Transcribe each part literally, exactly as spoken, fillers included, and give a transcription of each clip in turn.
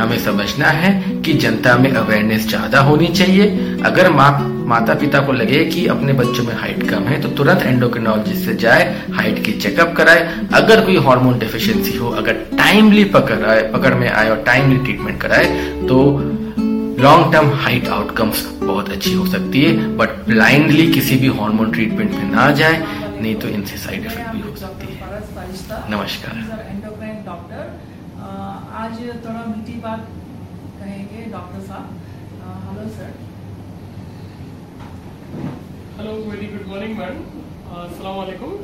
हमें समझना है कि जनता में अवेयरनेस ज्यादा होनी चाहिए। अगर माँ माता पिता को लगे कि अपने बच्चों में हाइट कम है तो तुरंत एंडोक्रिनोलॉजिस्ट से जाए, हाइट की चेकअप कराए। अगर कोई हार्मोन डेफिशिएंसी हो, अगर टाइमली पकड़ आए पकड़ में आए और टाइमली ट्रीटमेंट कराए तो लॉन्ग टर्म हाइट आउटकम्स बहुत अच्छी हो सकती है। बट ब्लाइंडली किसी भी हार्मोन ट्रीटमेंट में ना जाए, नहीं तो इनसे साइड इफेक्ट भी हो सकती है। नमस्कार। एंडोक्राइन डॉक्टर, आज थोड़ा मीठी बात कहेंगे डॉक्टर साहब। Hello sir. Hello, very good morning madam, अस्सलाम वालेकुम।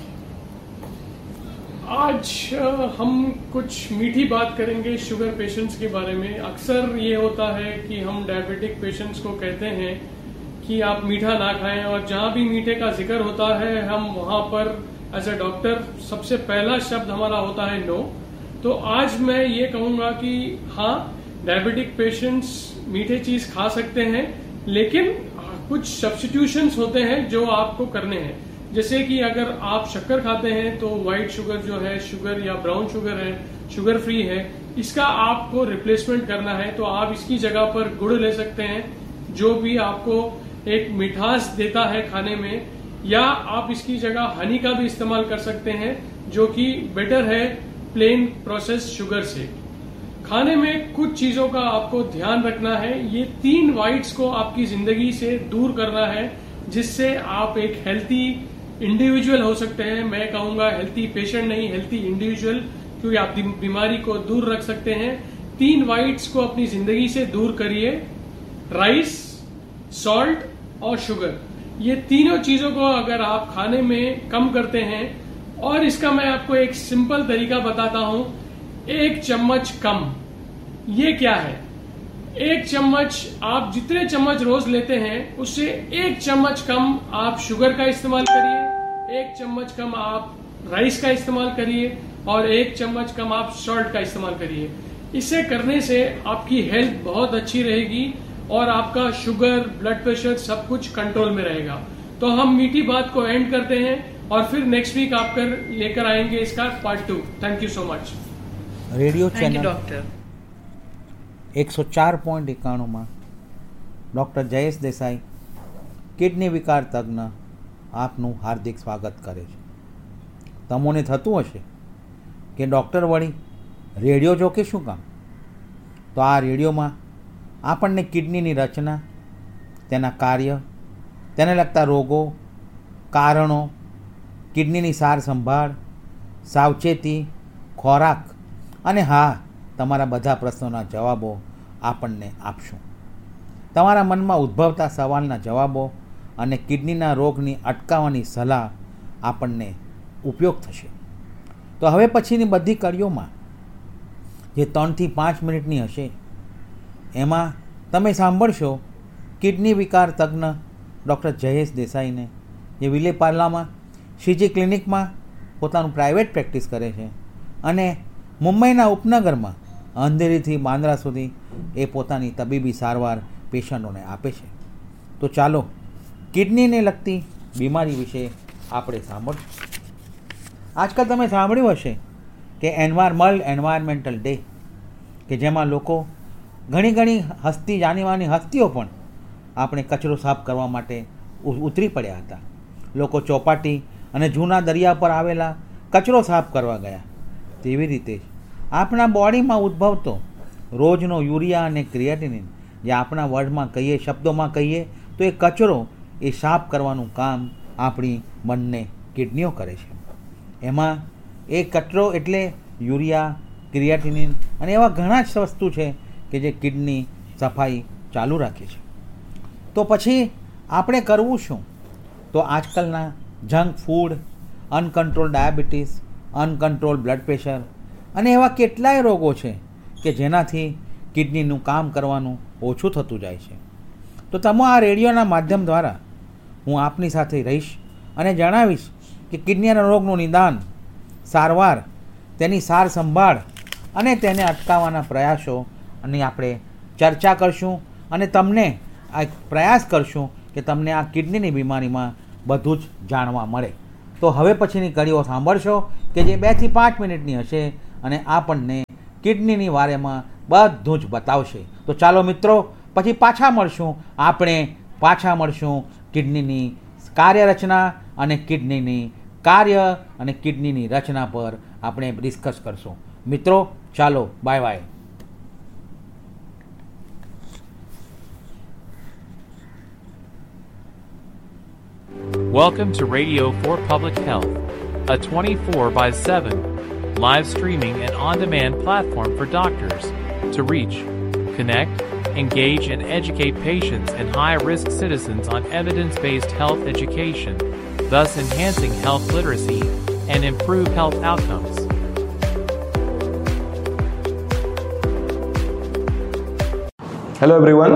आज हम कुछ मीठी बात करेंगे शुगर पेशेंट्स के बारे में। अक्सर ये होता है कि हम डायबिटिक पेशेंट्स को कहते हैं कि आप मीठा ना खाएं, और जहां भी मीठे का जिक्र होता है हम वहां पर एज ए डॉक्टर सबसे पहला शब्द हमारा होता है नो। तो आज मैं ये कहूंगा कि हाँ, डायबिटिक पेशेंट्स मीठे चीज खा सकते हैं, लेकिन कुछ सब्स्टिट्यूशंस होते हैं जो आपको करने हैं। जैसे कि अगर आप शक्कर खाते हैं तो व्हाइट शुगर जो है, शुगर या ब्राउन शुगर है, शुगर फ्री है, इसका आपको रिप्लेसमेंट करना है तो आप इसकी जगह पर गुड़ ले सकते हैं, जो भी आपको एक मिठास देता है खाने में। या आप इसकी जगह हनी का भी इस्तेमाल कर सकते हैं, जो कि बेटर है प्लेन प्रोसेस शुगर से। खाने में कुछ चीजों का आपको ध्यान रखना है। ये तीन व्हाइट्स को आपकी जिंदगी से दूर करना है, जिससे आप एक हेल्थी इंडिविजुअल हो सकते हैं। मैं कहूंगा हेल्थी पेशेंट नहीं, हेल्थी इंडिविजुअल, क्योंकि आप बीमारी को दूर रख सकते हैं। तीन व्हाइट्स को अपनी जिंदगी से दूर करिए, राइस, सॉल्ट और शुगर। ये तीनों चीजों को अगर आप खाने में कम करते हैं, और इसका मैं आपको एक सिंपल तरीका बताता हूं, एक चम्मच कम। ये क्या है? एक चम्मच, आप जितने चम्मच रोज लेते हैं उससे एक चम्मच कम आप शुगर का इस्तेमाल करिए, एक चम्मच कम आप राइस का इस्तेमाल करिए, और एक चम्मच कम आप सॉल्ट का इस्तेमाल करिए। इसे करने से आपकी हेल्थ बहुत अच्छी रहेगी और आपका शुगर, ब्लड प्रेशर सब कुछ कंट्रोल में रहेगा। तो हम मीठी बात को एंड करते हैं और फिर नेक्स्ट वीक आप कर लेकर आएंगे इसका part two. Thank you so much. Radio channel doctor एक सौ चार पॉइंट एकाणु में डॉक्टर जयेश देसाई, किडनी विकार तज्ञ, आपનું हार्दिक स्वागत करे छे। तमोने थतुं हशे कि डॉक्टर वળી रेडियो जो के शुं काम? तो आ रेडियो में आपणने किडनीनी रचना, तेना कार्य, तेने लगता रोगों, कारणों, किडनीनी सार संभाळ, सावचेती, खोराक અને હા, તમારા બધા પ્રશ્નોના જવાબો આપણને આપશું। તમારા મનમાં ઉદ્ભવતા સવાલના જવાબો અને કિડનીના રોગની અટકાવવાની સલાહ આપણને ઉપયોગ થશે। તો હવે પછીની બધી કડીઓમાં જે ત્રણથી પાંચ મિનિટની હશે, એમાં તમે સાંભળશો કિડની વિકાર તજ્ઞ ડૉક્ટર જયેશ દેસાઈને, જે વિલેપાર્લામાં શ્રીજી ક્લિનિકમાં પોતાનું પ્રાઇવેટ પ્રેક્ટિસ કરે છે અને મુંબઈના ઉપનગરમાં અંધેરીથી બાંદ્રા સુધી એ પોતાની તબીબી સારવાર પેશન્ટોને આપે છે। તો ચાલો કિડનીને લગતી બીમારી વિશે આપણે સાંભળશું। આજકાલ તમે સાંભળ્યું હશે કે એન્વાયર વર્લ્ડ એન્વાયરમેન્ટલ ડે, કે જેમાં લોકો ઘણી ઘણી હસ્તી જાનીમાની હસ્તીઓ પણ આપણે કચરો સાફ કરવા માટે ઉતરી પડ્યા હતા। લોકો ચોપાટી અને જૂના દરિયા પર આવેલા કચરો સાફ કરવા ગયા। તેવી રીતે જ આપણા બોડીમાં ઉદ્ભવતો રોજનો યુરિયા અને ક્રિએટિનિન, જે આપણા વર્ડમાં કહીએ, શબ્દોમાં કહીએ તો એ કચરો એ સાફ કરવાનું કામ આપણી બંને કિડનીઓ કરે છે। એમાં એ કચરો એટલે યુરિયા, ક્રિએટિનિન અને એવા ઘણા જ વસ્તુ છે કે જે કિડની સફાઈ ચાલુ રાખે છે। તો પછી આપણે કરવું શું? તો આજકાલના junk food, uncontrol diabetes, uncontrol blood pressure અને એવા કેટલાય રોગો છે કે જેનાથી કિડનીનું કામ કરવાનું ઓછું થતું જાય છે। તો તમે આ રેડિયોના માધ્યમ દ્વારા હું આપની સાથે રહીશ અને જણાવીશ કે કિડનીના રોગનું નિદાન, સારવાર, તેની સાર સંભાળ અને તેને અટકાવવાના પ્રયાસો અને આપણે ચર્ચા કરશું અને તમને આ પ્રયાસ કરશું કે તમને આ કિડનીની બીમારીમાં બધું જ જાણવા મળે। તો હવે પછીની કડીઓ સાંભળશો કે જે બેથી પાંચ મિનિટની હશે અને આપણને કિડનીની વારેમાં બધું જ બતાવશે. તો ચાલો મિત્રો, પછી પાછા મળશું. આપણે પાછા મળશું કિડનીની કાર્યરચના અને કિડનીની કાર્ય અને કિડનીની રચના પર આપણે ડિસ્કસ કરશું. મિત્રો ચાલો, bye bye. Welcome to Radio for Public Health, a twenty-four by seven live streaming and on-demand platform for doctors to reach, connect, engage, and educate patients and high-risk citizens on evidence-based health education, thus enhancing health literacy and improve health outcomes. Hello everyone,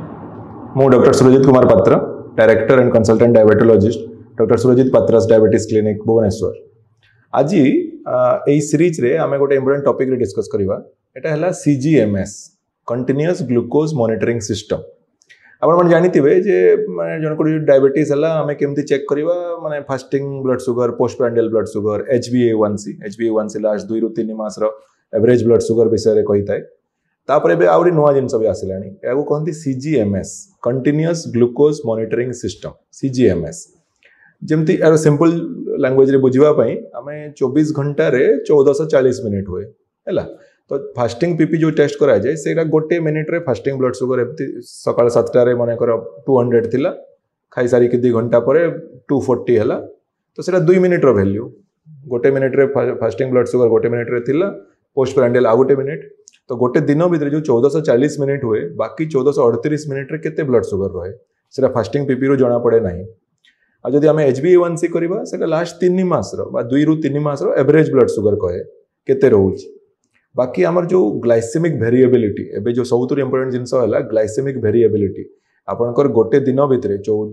હું doctor Surjit Kumar પાત્ર, director and consultant diabetologist, doctor Surjit પાત્રાસ diabetes clinic ભୁବନେଶ୍ୱର. ଆଜି ଏଇ ସିରିଜ୍ରେ ଆମେ ଗୋଟେ important ଟପିକ୍ରେ discus କରିବା. ଏଇଟା ହେଲା C G M S, continuous glucose monitoring system. ଆପଣମାନେ ଜାଣିଥିବେ ଯେ ମାନେ ଜଣଙ୍କର ଯେଉଁ ଡାଇବେଟିସ୍ ହେଲା ଆମେ କେମିତି ଚେକ୍ କରିବା, ମାନେ fasting blood sugar, post ପ୍ରାଣ୍ଡିଆଲ blood sugar, H B ଏ ୱାନ୍ ସି ଏଚ୍ ବି ଏ ୱାନ୍ ସି ଲାଷ୍ଟ ଦୁଇରୁ ତିନି ମାସର ଏଭରେଜ୍ ବ୍ଲଡ୍ ସୁଗର ବିଷୟରେ କହିଥାଏ. ତାପରେ ଏବେ ଆହୁରି ନୂଆ ଜିନିଷ ବି ଆସିଲାଣି, ଏହାକୁ କହନ୍ତି C G M S, continuous glucose monitoring system, C G M S. ଯେମିତି ଏହାର ସିମ୍ପଲ୍ ଲାଙ୍ଗୁଏଜ୍ରେ ବୁଝିବା ପାଇଁ ଆମେ ଚବିଶ ଘଣ୍ଟାରେ ଚଉଦଶହ ଚାଳିଶ ମିନିଟ୍ ହୁଏ ହେଲା. ତ ଫାଷ୍ଟିଂ ପିପି ଯେଉଁ ଟେଷ୍ଟ କରାଯାଏ ସେଇଟା ଗୋଟେ ମିନିଟ୍ରେ ଫାଷ୍ଟିଂ ବ୍ଲଡ୍ ସୁଗର ଏମିତି ସକାଳ ସାତଟାରେ ମନେକର ଟୁ ହଣ୍ଡ୍ରେଡ଼ ଥିଲା, ଖାଇସାରିକି ଦୁଇ ଘଣ୍ଟା ପରେ ଟୁ ଫୋର୍ଟି ହେଲା, ତ ସେଇଟା ଦୁଇ ମିନିଟ୍ର ଭ୍ୟାଲ୍ୟୁ. ଗୋଟେ ମିନିଟ୍ରେ ଫାଷ୍ଟିଂ ବ୍ଲଡ୍ ସୁଗର ଗୋଟେ ମିନିଟ୍ରେ ଥିଲା, ପୋଷ୍ଟ ପ୍ରାଣ୍ଡିଆଲ ଆଉ ଗୋଟେ ମିନିଟ୍. ତ ଗୋଟେ ଦିନ ଭିତରେ ଯେଉଁ ଚଉଦଶହ ଚାଳିଶ ମିନିଟ୍ ହୁଏ, ବାକି ଚଉଦଶହ ଅଠତିରିଶ ମିନିଟ୍ରେ କେତେ ବ୍ଲଡ୍ ସୁଗର ରହେ ସେଇଟା ଫାଷ୍ଟିଂ ପିପିରୁ ଜଣାପଡ଼େ ନାହିଁ. ଆଉ ଯଦି ଆମେ ଏଚ୍ ବି ଏ ୱାନ୍ ସି କରିବା ସେଇଟା ଲାଷ୍ଟ ତିନି ମାସର ବା ଦୁଇରୁ ତିନି ମାସର ଏଭରେଜ୍ ବ୍ଲଡ୍ ସୁଗର କହେ କେତେ ରହୁଛି. ବାକି ଆମର ଯେଉଁ ଗ୍ଲାଇସେମିକ୍ ଭେରିଏବିଲିଟି, ଏବେ ଯେଉଁ ସବୁଥିରୁ ଇମ୍ପୋର୍ଟାଣ୍ଟ ଜିନିଷ ହେଲା ଗ୍ଲାଇସେମିକ୍ ଭେରିଏବିଲିଟି. ଆପଣଙ୍କର ଗୋଟେ ଦିନ ଭିତରେ ଚଉଦ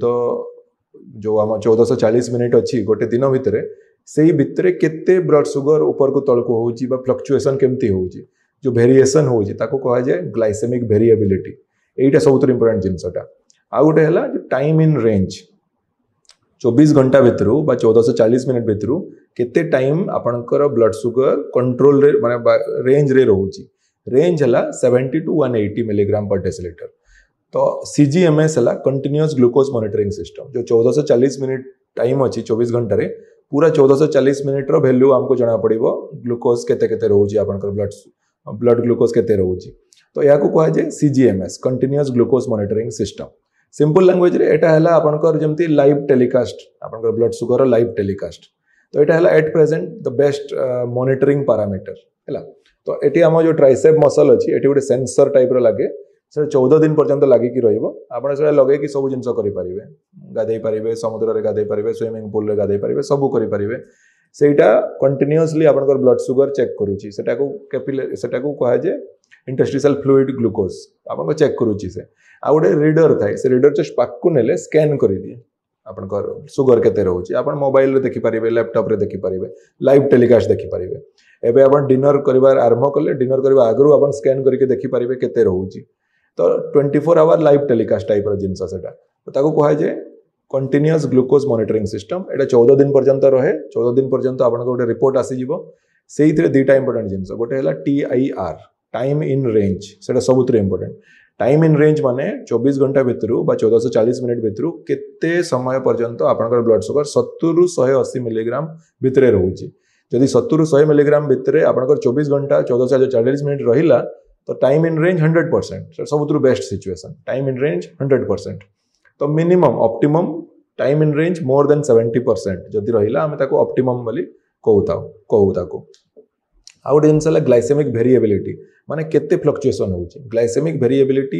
ଯେଉଁ ଆମ ଚଉଦଶହ ଚାଳିଶ ମିନିଟ୍ ଅଛି ଗୋଟେ ଦିନ ଭିତରେ, ସେଇ ଭିତରେ କେତେ ବ୍ଲଡ୍ ସୁଗର ଉପରକୁ ତଳକୁ ହେଉଛି ବା ଫ୍ଲକ୍ଚୁଏସନ୍ କେମିତି ହେଉଛି, ଯେଉଁ ଭେରିଏସନ୍ ହେଉଛି ତାକୁ କୁହାଯାଏ ଗ୍ଲାଇସେମିକ୍ ଭେରିଏବିଲିଟି. ଏଇଟା ସବୁଥିରୁ ଇମ୍ପୋର୍ଟାଣ୍ଟ ଜିନିଷଟା. ଆଉ ଗୋଟେ ହେଲା ଟାଇମ୍ ଇନ୍ ରେଞ୍ଜ, ଚବିଶ ଘଣ୍ଟା ଭିତରୁ ବା ଚଉଦଶହ ଚାଳିଶ ମିନିଟ୍ ଭିତରୁ କେତେ ଟାଇମ୍ ଆପଣଙ୍କର ବ୍ଲଡ୍ ସୁଗର କଣ୍ଟ୍ରୋଲରେ ମାନେ ରେଞ୍ଜରେ ରହୁଛି. ରେଞ୍ଜ ହେଲା seventy two one eighty milligram per decilitre. ତ ସି ଜି ଏମ୍ ଏସ୍ ହେଲା କଣ୍ଟିନ୍ୟୁଅସ୍ ଗ୍ଲୁକୋଜ୍ ମନିଟରିଂ ସିଷ୍ଟମ୍. ଯେଉଁ ଚଉଦଶହ ଚାଳିଶ ମିନିଟ୍ ଟାଇମ୍ ଅଛି ଚବିଶ ଘଣ୍ଟାରେ, ପୁରା ଚଉଦଶହ ଚାଳିଶ ମିନିଟ୍ର ଭ୍ୟାଲ୍ୟୁ ଆମକୁ ଜଣାପଡ଼ିବ ଗ୍ଲୁକୋଜ୍ କେତେ କେତେ ରହୁଛି, ଆପଣଙ୍କର ବ୍ଲଡ୍ ବ୍ଲଡ୍ ଗ୍ଲୁକୋଜ୍ କେତେ ରହୁଛି. ତ ଏହାକୁ କୁହାଯାଏ C G M S, continuous glucose monitoring system. Simple ଲାଙ୍ଗୁଏଜ୍ରେ ଏଇଟା ହେଲା ଆପଣଙ୍କର ଯେମିତି ଲାଇଭ୍ ଟେଲିକାଷ୍ଟ, ଆପଣଙ୍କର ବ୍ଲଡ୍ ସୁଗର ଲାଇଭ୍ ଟେଲିକାଷ୍ଟ. ତ ଏଇଟା ହେଲା at present the best monitoring parameter ହେଲା. ତ ଏଠି ଆମ ଯେଉଁ ଟ୍ରାଇସେପ୍ ମସଲ୍ ଅଛି, ଏଠି ଗୋଟେ ସେନ୍ସର ଟାଇପ୍ର ଲାଗେ, ସେଇଟା ଚଉଦ ଦିନ ପର୍ଯ୍ୟନ୍ତ ଲାଗିକି ରହିବ. ଆପଣ ସେଇଟା ଲଗେଇକି ସବୁ ଜିନିଷ କରିପାରିବେ, ଗାଧେଇ ପାରିବେ, ସମୁଦ୍ରରେ ଗାଧେଇ ପାରିବେ, ସୁଇମିଂ ପୁଲ୍ରେ ଗାଧେଇ ପାରିବେ, ସବୁ କରିପାରିବେ. ସେଇଟା କଣ୍ଟିନ୍ୟୁଅସଲି ଆପଣଙ୍କର ବ୍ଲଡ୍ ସୁଗର ଚେକ୍ କରୁଛି. ସେଟାକୁ କ୍ୟାପିଲା ସେଟାକୁ କୁହାଯାଏ ଇଣ୍ଟରଷ୍ଟିସିଆଲ ଫ୍ଲୁଇଡ୍ ଗ୍ଲୁକୋଜ୍, ଆପଣଙ୍କ ଚେକ୍ କରୁଛି ସେ. ଆଉ ଗୋଟେ ରିଡର ଥାଏ, ସେ ରିଡର ଜଷ୍ଟ ପାଖକୁ ନେଲେ ସ୍କାନ୍ କରିଦିଏ ଆପଣଙ୍କର ସୁଗର କେତେ ରହୁଛି. ଆପଣ ମୋବାଇଲରେ ଦେଖିପାରିବେ, ଲ୍ୟାପଟପ୍ରେ ଦେଖିପାରିବେ, ଲାଇଭ୍ ଟେଲିକାଷ୍ଟ ଦେଖିପାରିବେ. ଏବେ ଆପଣ ଡିନର କରିବା ଆରମ୍ଭ କଲେ, ଡିନର କରିବା ଆଗରୁ ଆପଣ ସ୍କାନ୍ କରିକି ଦେଖିପାରିବେ କେତେ ରହୁଛି. ତ twenty four hour live telecast ଟାଇପ୍ର ଜିନିଷ ସେଇଟା. ତାକୁ କୁହାଯାଏ କଣ୍ଟିନ୍ୟୁଅସ୍ ଗ୍ଲୁକୋଜ୍ ମନିଟରିଂ ସିଷ୍ଟମ୍. ଏଇଟା ଚଉଦ ଦିନ ପର୍ଯ୍ୟନ୍ତ ରହେ. ଚଉଦ ଦିନ ପର୍ଯ୍ୟନ୍ତ ଆପଣଙ୍କ ଗୋଟେ ରିପୋର୍ଟ ଆସିଯିବ. ସେଇଥିରେ ଦୁଇଟା ଇମ୍ପୋର୍ଟାଣ୍ଟ ଜିନିଷ, ଗୋଟେ ହେଲା T I R, time in range. ସେଇଟା ସବୁଥିରେ ଇମ୍ପୋର୍ଟାଣ୍ଟ. ଟାଇମ୍ ଇନ୍ ରେଞ୍ଜ ମାନେ ଚବିଶ ଘଣ୍ଟା ଭିତରୁ ବା ଚଉଦଶହ ଚାଳିଶ ମିନିଟ୍ ଭିତରୁ କେତେ ସମୟ ପର୍ଯ୍ୟନ୍ତ ଆପଣଙ୍କର ବ୍ଲଡ୍ ସୁଗର ସତୁରିରୁ ଶହେ ଅଶୀ ମିଲିଗ୍ରାମ ଭିତରେ ରହୁଛି. ଯଦି ସତୁରିରୁ ଶହେ ମିଲିଗ୍ରାମ ଭିତରେ ଆପଣଙ୍କର ଚବିଶ ଘଣ୍ଟା ଚଉଦଶହ ଚାଳିଶ ମିନିଟ୍ ରହିଲା, ତ time in range hundred percent, ସେଇଟା ସବୁଥିରୁ best situation. Time in range hundred percent. ତ minimum ଅପ୍ଟିମମ୍ time in range more then seventy percent ଯଦି ରହିଲା, ଆମେ ତାକୁ ଅପ୍ଟିମମ୍ ବୋଲି କହୁଥାଉ କହୁ ତାକୁ. ଆଉ ଗୋଟେ ଜିନିଷ ହେଲା ଗ୍ଲାଇସେମିକ୍ ଭେରିଏବିଲିଟି, ମାନେ କେତେ ଫ୍ଲକ୍ଚୁଏସନ୍ ହେଉଛି. ଗ୍ଲାଇସେମିକ୍ ଭେରିଏବିଲିଟି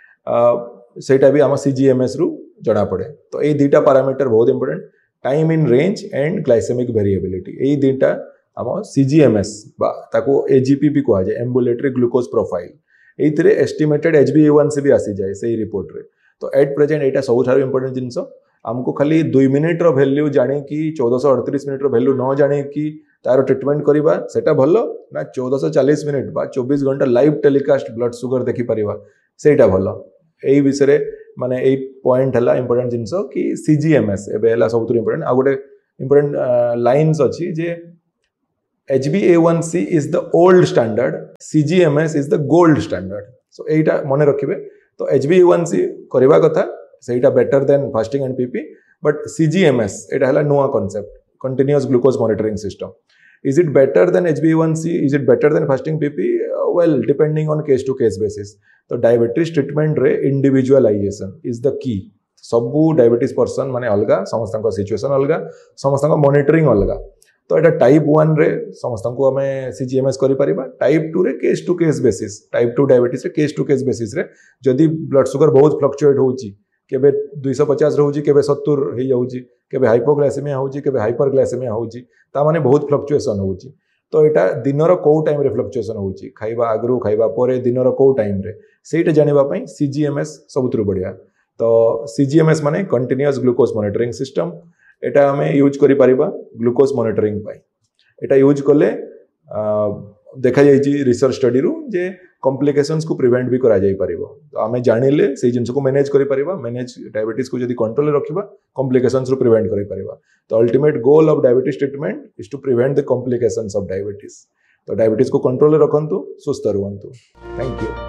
ସେଇଟା ବି ଆମ ସି ଜି ଏମ୍ ଏସ୍ ରୁ ଜଣାପଡ଼େ. ତ ଏଇ ଦୁଇଟା ପାରାମିଟର ବହୁତ important, time in range and glycaemic ଭେରିଏବିଲିଟି. ଏଇ ଦୁଇଟା ଆମ ସି ଜି ଏମ୍ ଏସ୍ ବା ତାକୁ ଏ ଜି ପି ବି କୁହାଯାଏ, ଆମ୍ବୁଲେଟରୀ ଗ୍ଲୁକୋଜ୍ ପ୍ରୋଫାଇଲ୍. ଏଇଥିରେ ଏଷ୍ଟିମେଟେଡ୍ ଏଚ୍ ବି ଏ ୱାନ୍ ସି ବି ଆସିଯାଏ ସେଇ ରିପୋର୍ଟରେ. ତ ଏଟ୍ ପ୍ରେଜେଣ୍ଟ ଏଇଟା ସବୁଠାରୁ ଇମ୍ପୋର୍ଟାଣ୍ଟ ଜିନିଷ. ଆମକୁ ଖାଲି ଦୁଇ ମିନିଟ୍ର ଭ୍ୟାଲ୍ୟୁ ଜାଣିକି, ଚଉଦଶହ ଅଠତିରିଶ ମିନିଟ୍ର ଭ୍ୟାଲ୍ୟୁ ନ ଜାଣିକି ତାର ଟ୍ରିଟମେଣ୍ଟ କରିବା ସେଇଟା ଭଲ ନା ଚଉଦଶହ ଚାଳିଶ ମିନିଟ୍ ବା ଚବିଶ ଘଣ୍ଟା ଲାଇଭ୍ ଟେଲିକାଷ୍ଟ ବ୍ଲଡ୍ ସୁଗର ଦେଖିପାରିବା ସେଇଟା ଭଲ. ଏଇ ବିଷୟରେ ମାନେ ଏଇ ପଏଣ୍ଟ ହେଲା ଇମ୍ପୋର୍ଟାଣ୍ଟ ଜିନିଷ କି ସି ଜି ଏମ୍ ଏସ୍ ଏବେ ହେଲା ସବୁଥିରୁ ଇମ୍ପୋର୍ଟାଣ୍ଟ. ଆଉ ଗୋଟେ ଇମ୍ପୋର୍ଟାଣ୍ଟ ଲାଇନ୍ସ ଅଛି ଯେ H b A one C is the old standard, C G M S is the gold standard. So एटा मने रखिबे. तो H b A one C करबा कथा सेटा better than fasting and P P, but C G M S एटा हला नुआ concept, continuous glucose monitoring system. Is it better than H b A one C? Is it better than fasting P P? Uh, well, depending on case to case basis. तो diabetes treatment रे individualization is the key. सबू diabetes person माने अलगा, समस्त situation अलगा, समस्त monitoring अलगा. तो एटा टाइप वन रे समस्त को हमें सीजीएमएस करि परिबा. टाइप टू रे case to case basis, type two diabetes रे केस टू केस बेसिस रे जदि ब्लड शुगर बहुत फ्लक्चुएट होउची, केबे दो सौ पचास रहउची, केबे सत्तर हे जाउची, केबे हाइपोग्लाइसेमिया होउची, केबे हाइपरग्लाइसेमिया होउची, ता माने बहुत फ्लक्चुएशन होउची. तो एटा दिनर को टाइम रे फ्लक्चुएशन होउची, खाइबा आगरु खाइबा परे दिनर को टाइम रे, सेटा जानिबा पई सीजीएमएस सबुतरु बढ़िया. तो सीजीएमएस माने कंटिन्यूअस ग्लूकोज मॉनिटरिंग सिस्टम. एटा हमें यूज करि परिबा ग्लूकोज मॉनिटरिंग पाई. एटा यूज कले देखा जाइछि रिसर्च स्टडी रु जे कॉम्प्लिकेशंस को प्रिवेंट भी करा जाई परिबो. तो हमें जानिले से जिंस को मैनेज करि परिबा, मैनेज डायबिटीज को जदी कंट्रोल रे रखिबा कॉम्प्लिकेशंस रु प्रिवेंट करि परिबा. तो ultimate goal of diabetes treatment is to prevent the complications of diabetes. तो डायबिटीज को कंट्रोल रे रखंतु, सुस्थ रहंतु. Thank you.